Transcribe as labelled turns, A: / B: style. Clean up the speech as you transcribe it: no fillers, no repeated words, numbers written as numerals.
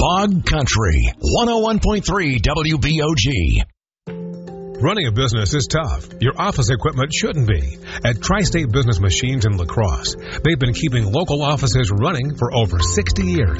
A: Bog Country, 101.3 WBOG.
B: Running a business is tough. Your office equipment shouldn't be. At Tri-State Business Machines in La Crosse, they've been keeping local offices running for over 60 years.